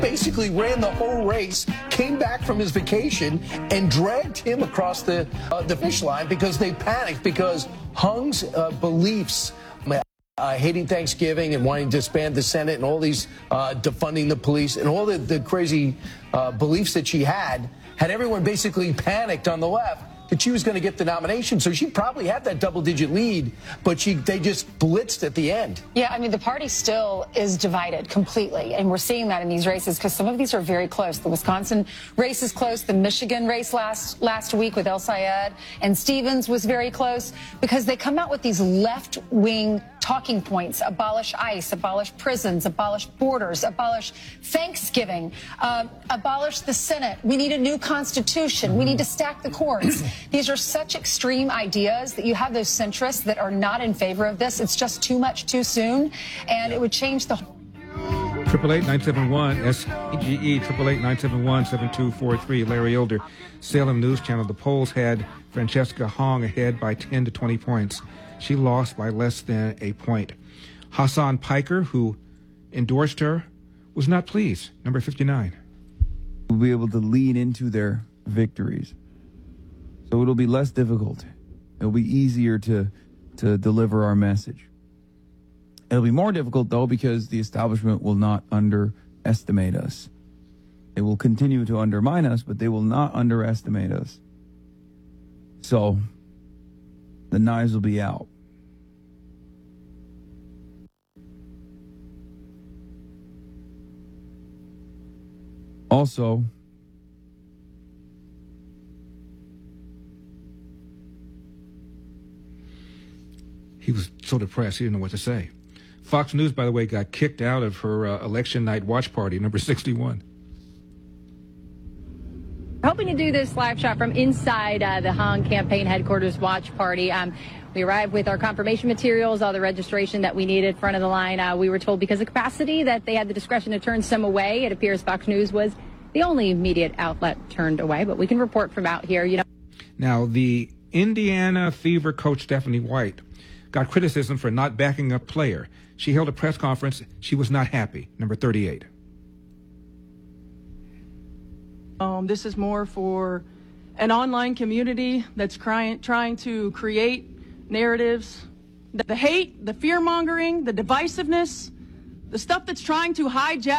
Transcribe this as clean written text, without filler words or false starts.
basically ran the whole race, came back from his vacation, and dragged him across the finish line because they panicked because Hung's beliefs, hating Thanksgiving and wanting to disband the Senate and all these defunding the police and all the crazy beliefs that she had everyone basically panicked on the left that she was going to get the nomination. So she probably had that double-digit lead, but they just blitzed at the end. Yeah, I mean, the party still is divided completely, and we're seeing that in these races because some of these are very close. The Wisconsin race is close. The Michigan race last week with El Sayed and Stevens was very close because they come out with these left-wing talking points: abolish ICE, abolish prisons, abolish borders, abolish Thanksgiving, abolish the Senate. We need a new constitution. We need to stack the courts. These are such extreme ideas that you have those centrists that are not in favor of this. It's just too much too soon, and it would change the whole. 888-971 SEGE 888-971-7243. Larry Elder, Salem News Channel. The polls had Francesca Hong ahead by 10 to 20 points. She lost by less than a point. Hassan Piker, who endorsed her, was not pleased. Number 59. We'll be able to lean into their victories. So it'll be less difficult. It'll be easier to deliver our message. It'll be more difficult, though, because the establishment will not underestimate us. They will continue to undermine us, but they will not underestimate us. So the knives will be out. Also, he was so depressed he didn't know what to say. Fox News, by the way, got kicked out of her election night watch party, number 61. Hoping to do this live shot from inside the Hong campaign headquarters watch party. We arrived with our confirmation materials, all the registration that we needed front of the line. We were told because of capacity that they had the discretion to turn some away. It appears Fox News was the only immediate outlet turned away, but we can report from out here. Now, the Indiana Fever coach Stephanie White got criticism for not backing up player. She held a press conference. She was not happy. Number 38. This is more for an online community that's trying to create narratives. The hate, the fear-mongering, the divisiveness, the stuff that's trying to hijack